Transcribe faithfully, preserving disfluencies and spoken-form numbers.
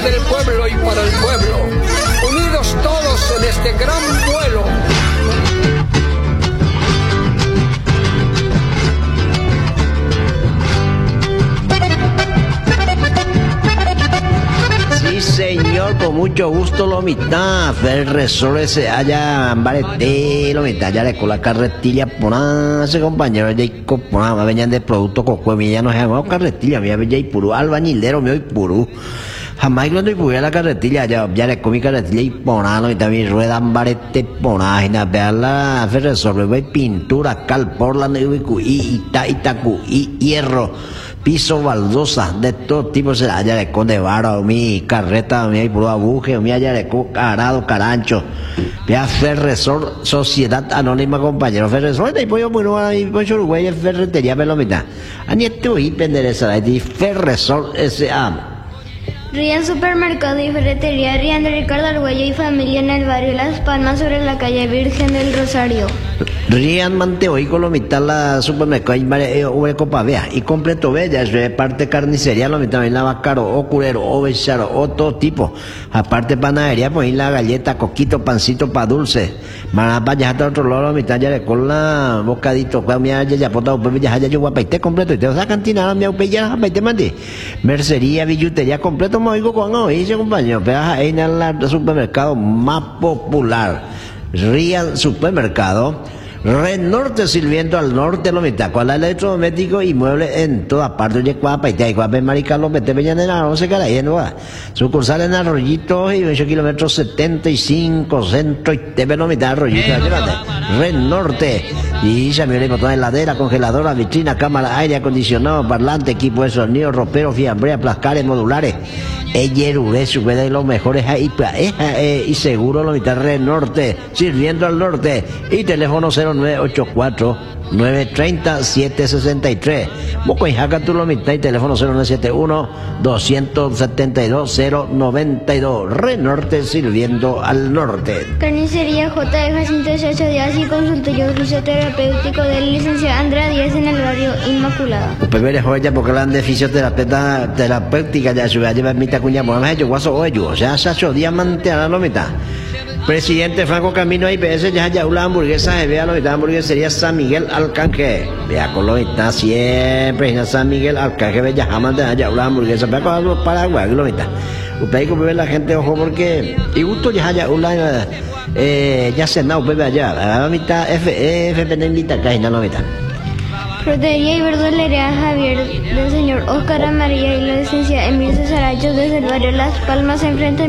del pueblo y para el pueblo, unidos todos en este gran vuelo. Sí, señor, con mucho gusto, lo mitad. Fer Resort se haya Barete, lo mitad, ya le con la carretilla por ese compañero de Copona, venían de producto coco, ya no se llamaba carretilla, me había puro albañilero, me hoy puro. Jamás cuando pude la carretilla, ya, ya le comí carretilla y ponano, y también ruedan barete ponágina, vean la Fer Resort, voy pintura, cal, portland, y ita, itacu, y hierro. Piso, baldosa, de todo tipo se haya de conde vara, mi carreta, mi puro abuje, mi haya de arado, carancho. Vea Fer Resort, Sociedad Anónima, compañero. Fer Resort, y pollo bueno, ahí pollo Uruguay, ferretería, pelomita. Ani estoy pendereza, de Fer Resort S A Rian Supermercado y Ferretería Rian de Ricardo Arguello y familia en el barrio Las Palmas sobre la calle Virgen del Rosario. Rian Manteo y Colomita la supermercado y Copa vea y completo bella es de parte carnicería lo mitad en la vacaro o curero o becharo o todo tipo aparte panadería pues la galleta coquito pancito pa dulce más vaya hasta otro lado lo mitad ya le con la bocadito pues mi ya ya potado pues ya ya yo guapaite completo y te vas a cantina mi upella guapaite mande mercería billutería completo me oigo con hoy ese compañero pero ahí en el supermercado más popular Rian Supermercado Red Norte sirviendo al norte lo mitad con el electrodoméstico y muebles en todas partes de Cuapa y te Cuapa Marica López te venían en la once cara y no sucursal en Arroyito y ocho kilómetros setenta y cinco centro y te ve lo mitad Arroyito Red Norte y ya me botón heladera congeladora vitrina cámara aire acondicionado parlante equipo de sonido ropero fiambrea plascares modulares Eyerure su de los mejores ahí eh, y seguro lo mitad Red Norte sirviendo al norte y teléfono cero nueve ocho cuatro nueve tres cero siete seis tres Moco y Jaca tu lo mitad y teléfono cero nueve siete uno dos siete dos cero nueve dos Red Norte sirviendo al norte. Carnicería J de Jacinto de ocho días y consultorio fisioterapéutico del licenciado Andrea Díaz en el barrio Inmaculada. Upeberes joya porque la de fisioterapeuta terapéutica ya se va a llevar mitad cuña por más yo guaso oyo o sea sacho diamante a la mitad. Presidente Franco Camino I P S ya ya una hamburguesa se vea lo mitad hamburguesería San Miguel Arcángel vea con lo mitad siempre en San Miguel Arcángel bella jamás de allá una hamburguesa vea con los Paraguay lo mitad usted como ve la gente ojo porque y gusto ya ya una eh, ya se no bebe allá la mitad F F penendita cae no mitad. Frutería y verdulería Javier del señor Oscar Amarilla y la licencia Emilio Cesaracho desde el barrio Las Palmas enfrente